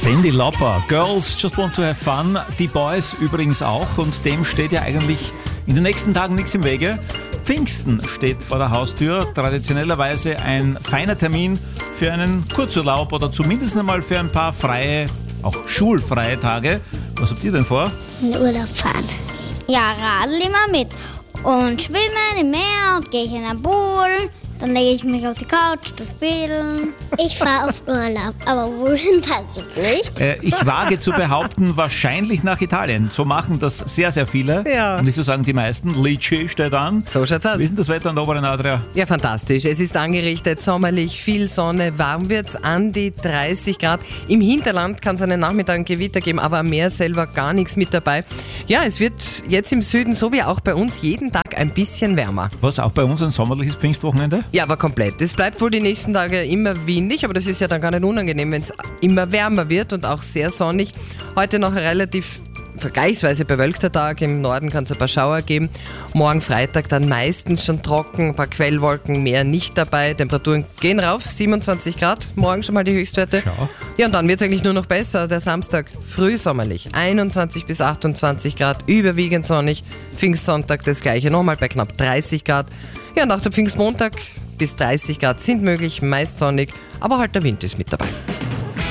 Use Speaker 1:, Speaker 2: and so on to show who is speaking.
Speaker 1: Cyndi Lauper, Girls Just Want to Have Fun, die Boys übrigens auch, und dem steht ja eigentlich in den nächsten Tagen nichts im Wege. Pfingsten steht vor der Haustür, traditionellerweise ein feiner Termin für einen Kurzurlaub oder zumindest einmal für ein paar freie, auch schulfreie Tage. Was habt ihr denn vor?
Speaker 2: In Urlaub fahren. Ja, radel immer mit und schwimmen im Meer und gehe ich in den Pool. Dann lege ich mich auf die Couch zu spielen. Ich fahre auf Urlaub, aber wohin weiß ich nicht.
Speaker 1: Ich wage zu behaupten, wahrscheinlich nach Italien. So machen das sehr, sehr viele.
Speaker 3: Ja.
Speaker 1: Und nicht so sagen die meisten. Lici steht an.
Speaker 3: So schaut's aus.
Speaker 1: Wie ist denn das Wetter an der oberen Adria?
Speaker 3: Ja, fantastisch. Es ist angerichtet, sommerlich, viel Sonne, warm wird's, an die 30 Grad. Im Hinterland kann es einen Nachmittag ein Gewitter geben, aber am Meer selber gar nichts mit dabei. Ja, es wird jetzt im Süden, so wie auch bei uns, jeden Tag ein bisschen wärmer.
Speaker 1: Was, auch bei uns ein sommerliches Pfingstwochenende?
Speaker 3: Ja, aber komplett. Es bleibt wohl die nächsten Tage immer windig, aber das ist ja dann gar nicht unangenehm, wenn es immer wärmer wird und auch sehr sonnig. Heute noch ein relativ vergleichsweise bewölkter Tag. Im Norden kann es ein paar Schauer geben. Morgen Freitag dann meistens schon trocken, ein paar Quellwolken, mehr nicht dabei. Temperaturen gehen rauf, 27 Grad, morgen schon mal die Höchstwerte.
Speaker 1: Schau.
Speaker 3: Ja, und dann wird es eigentlich nur noch besser. Der Samstag frühsommerlich, 21 bis 28 Grad, überwiegend sonnig. Pfingstsonntag das gleiche, nochmal bei knapp 30 Grad. Ja, und auch der Pfingstmontag bis 30 Grad sind möglich, meist sonnig, aber halt der Wind ist mit dabei.